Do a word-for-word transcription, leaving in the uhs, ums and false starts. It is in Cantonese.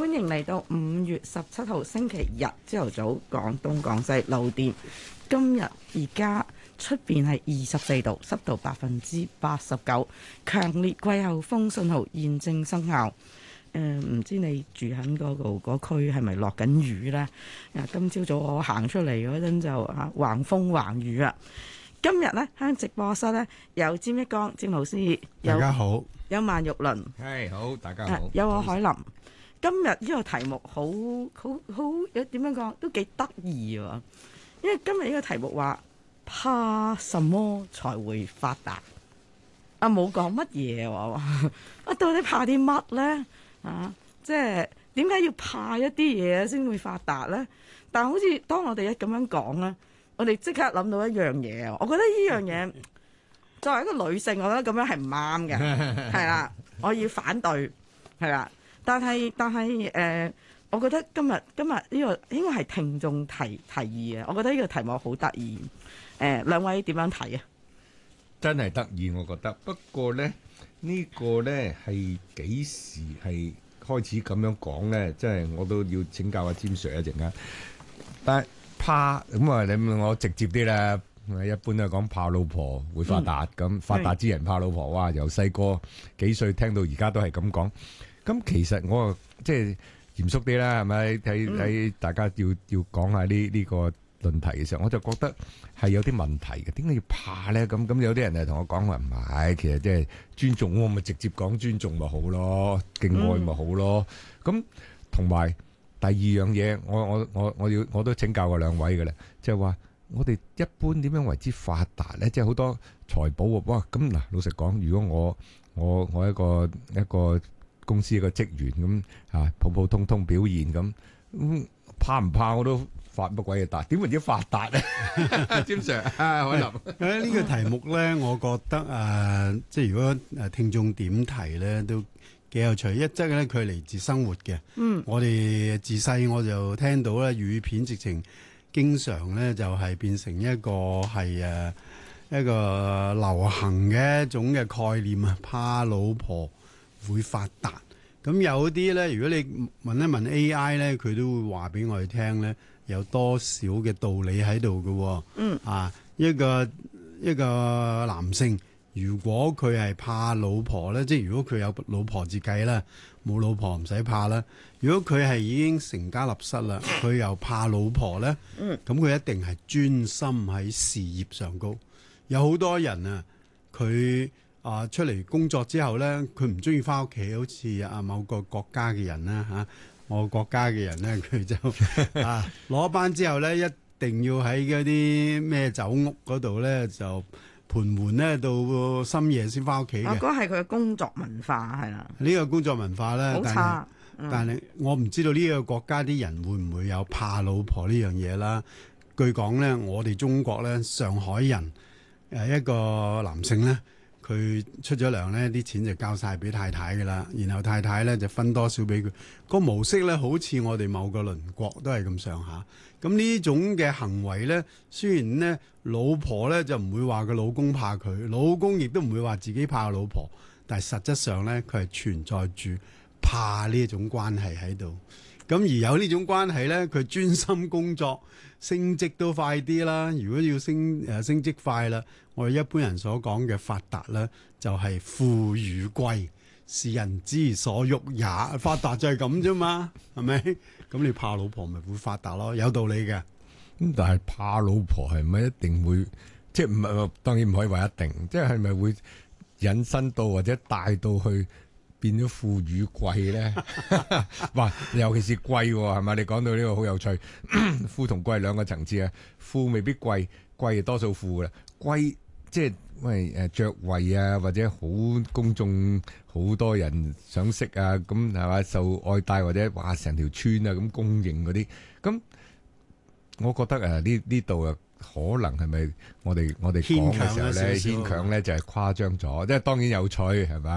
歡迎嚟到五月十七號星期日朝頭早廣東廣西漏電。今日而家出邊係二十四度，濕度百分之八十九，強烈季候風信號現正生效。誒、呃，唔知你住喺嗰度嗰區係咪落緊雨呢？啊，今朝早我行出嚟嗰陣就啊橫風橫雨啊！今日呢，喺直播室呢，有詹一剛詹老師， 大家好， 有萬玉麟， 係好，大家好， 啊、有我海林。今日呢個題目好好好有點樣講都幾得意喎，因為今日呢個題目話怕什麼才會發達？啊，冇講乜嘢喎，啊到底怕啲乜呢？啊，即係點解要怕一啲嘢先會發達呢？但係好似當我哋一咁樣講咧，我哋即刻諗到一樣嘢啊！我覺得呢樣嘢作為一個女性，我覺得咁樣係唔啱嘅，係啦，我要反對，係啦。但係但係誒、呃，我覺得今日今日呢個應該係聽眾提提議嘅，我覺得呢個題目好得意。誒、呃，兩位點樣睇啊？ 真係得意，我覺得。不過咧，呢、這個咧係幾時係開始咁樣講咧？即係我都要請教阿詹 Sir 一陣間。但係怕咁啊，你問我直接啲啦。一般都係講怕老婆會發達，咁、嗯、發達之人怕老婆。哇！由細個幾歲聽到而家都係咁講。咁其實我啊即係嚴肅啲啦，係咪？睇睇大家要要講下呢呢個論題嘅時候，我就覺得係有啲問題嘅。點解要怕咧？咁咁有啲人就同我講話唔係，其實即係尊重，我咪直接講尊重咪好咯，敬愛咪好咯。咁同埋第二樣嘢，我我我我要我都請教過兩位嘅啦，即係話我哋一般點樣為之發達咧？即係好多財寶喎。哇！咁嗱，老實講，如果我我我一個一個公司一個職員咁啊，普普通通表現咁，咁怕唔怕我都發乜鬼嘢達？點為之發達咧？詹 Sir 啊，海林， 誒呢個題目咧，我覺得誒，即係如果誒聽眾點提咧，都幾有趣。一則咧，佢嚟自生活嘅，嗯，我哋自細我就聽到咧，粵語片直情經常咧就係變成一個係誒一個流行嘅一種嘅概念啊，怕老婆會發達。咁有啲咧，如果你問一問 A I 咧，佢都會話俾我哋聽咧，有多少嘅道理喺度嘅。嗯，啊，一個一個男性，如果佢係怕老婆咧，即係如果佢有老婆自計啦，冇老婆唔使怕啦。如果佢係已經成家立室啦，佢又怕老婆咧，嗯，咁佢一定係專心喺事業上高。有好多人啊，佢啊！出嚟工作之後咧，佢唔中意翻屋企，好似啊某個國家嘅人啦嚇，我國家嘅人咧，佢就啊攞班之後咧，一定要喺嗰啲咩酒屋嗰度咧，就盤門咧到深夜先翻屋企嘅。 嗰個係佢嘅工作文化係啦。 呢個工作文化咧， 好差。 但係、嗯、但係我唔知道呢個國家啲人會唔會有怕老婆呢樣嘢啦？據講咧，我哋中國咧，上海人誒一個男性咧。佢出咗糧咧，啲錢就交晒俾太太㗎啦，然後太太咧就分多少俾佢。個模式咧好似我哋某個鄰國都係咁上下。咁呢種嘅行為咧，雖然咧老婆咧就唔會話個老公怕佢，老公亦都唔會話自己怕老婆，但係實質上咧佢係存在住怕呢一種關係喺度。咁而有呢種關係咧，佢專心工作，升職都快啲啦。如果要升誒、呃、升職快啦，我哋一般人所講嘅發達咧，就係、是、富與貴，是人之所欲也。發達就係咁啫嘛，係咪？咁你怕老婆咪會發達咯，有道理嘅。 咁但係怕老婆係咪一定會？即係唔係？當然唔可以話一定。即係係咪會引申到或者帶到去？變咗富與貴咧，哇！尤其是貴係咪？你講到呢個好有趣，富同貴兩個層次啊。富未必貴，貴係多數富噶啦。貴即係喂誒爵位啊，或者好公眾，好多人想識啊，咁係嘛受愛戴或者哇成條村啊咁公認嗰啲。咁我覺得誒呢呢度啊。可能係咪我哋我哋講嘅時候咧牽強咧就係誇張咗，即係當然有趣係咪？